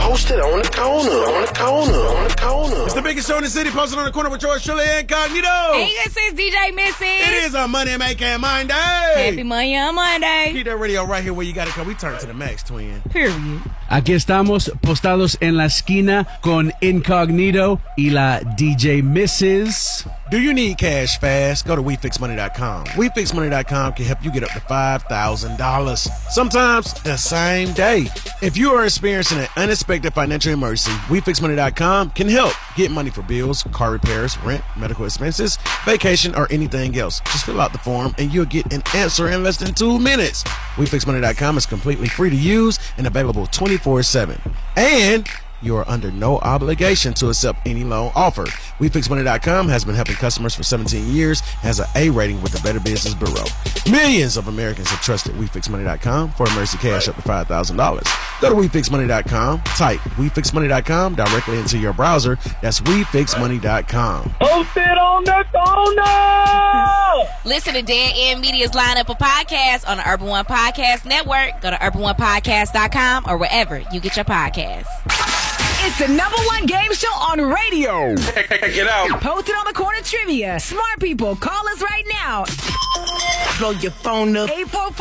Posted on the corner. It's the biggest show in the city, posted on the corner with George Shirley Incognito. And this is DJ Missy. It is a Money Making Monday. Happy Money on Monday. Keep that radio right here where you got it, because we turn to the max, twin. Period. Aquí estamos, postados en la esquina con Incognito y la DJ Mrs. Do you need cash fast? Go to WeFixMoney.com. WeFixMoney.com can help you get up to $5,000. Sometimes the same day. If you are experiencing an unexpected financial emergency, WeFixMoney.com can help. Get money for bills, car repairs, rent, medical expenses, vacation, or anything else. Just fill out the form and you'll get an answer in less than 2 minutes. WeFixMoney.com is completely free to use and available 24/7. And you are under no obligation to accept any loan offer. WeFixMoney.com has been helping customers for 17 years, has an A rating with the Better Business Bureau. Millions of Americans have trusted WeFixMoney.com for emergency cash up to $5,000. Go to WeFixMoney.com, type WeFixMoney.com directly into your browser. That's WeFixMoney.com. Posted on the corner! Listen to Dan M Media's lineup of podcasts on the Urban One Podcast Network. Go to UrbanOnePodcast.com or wherever you get your podcasts. It's the #1 game show on radio. Check it out. Posted on the corner trivia. Smart people, call us right now. Blow your phone up.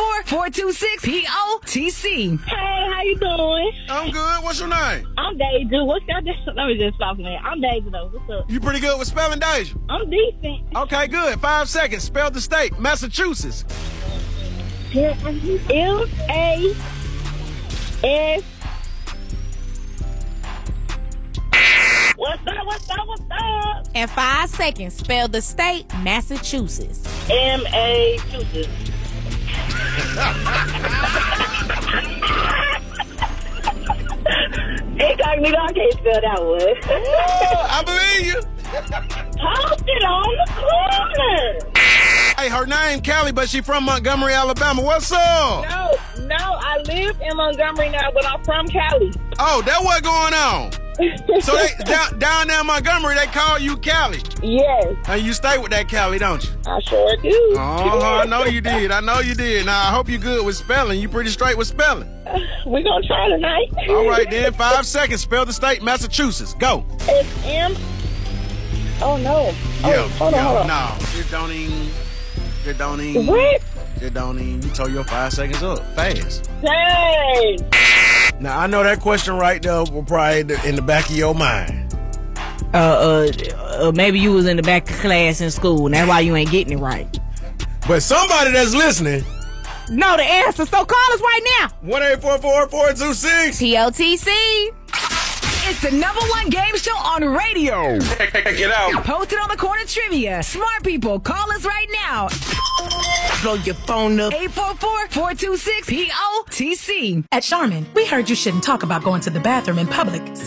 844-426-POTC. Hey, how you doing? I'm good. What's your name? I'm Deja. What's your name? Let me just stop there. I'm Deja, though. What's up? You pretty good with spelling, Deja? I'm decent. Okay, good. 5 seconds. Spell the state. Massachusetts. M-A-S. What's up? In 5 seconds, spell the state Massachusetts. M-A-Massachusetts. Incognito, I can't spell that one. Oh, I believe you. Posted on the corner. Hey, her name Callie, but she from Montgomery, Alabama. What's up? No, I live in Montgomery now, but I'm from Cali. Oh, that what going on? So they down there in Montgomery, they call you Callie. Yes. And you stay with that Callie, don't you? I sure do. Oh, I know you did. Now, I hope you good with spelling. You pretty straight with spelling. We're going to try tonight. All right, then. 5 seconds. Spell the state Massachusetts. Go. It's M. Oh, no. Hold on. No, it don't even. What? It don't even. You told your 5 seconds up. Fast. Dang. Now, I know that question right there was probably in the back of your mind. Maybe you was in the back of class in school, and that's why you ain't getting it right. But somebody that's listening Know the answer, so call us right now. 1-844-426 POTC. It's the #1 game show on radio. Check it out. Posted on the corner trivia. Smart people, call us right now. Blow your phone up. 844-426-POTC. At Charmin, we heard you shouldn't talk about going to the bathroom in public.